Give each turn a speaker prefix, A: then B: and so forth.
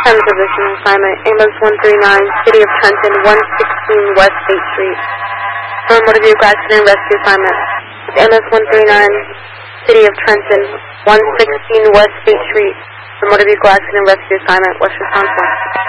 A: Time position assignment, ambulance 139, City of Trenton, 116 West State Street. For motor vehicle accident and rescue assignment. Ambulance 139, City of Trenton, 116 West State Street. For motor vehicle accident and rescue assignment, West Wisconsin.